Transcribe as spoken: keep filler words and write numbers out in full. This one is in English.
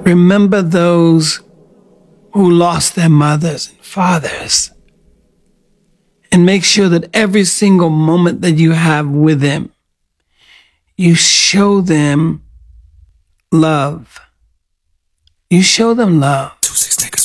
Remember those who lost their mothers and fathers. And make sure that every single moment that you have with them, you show them love. You show them love. Two, six,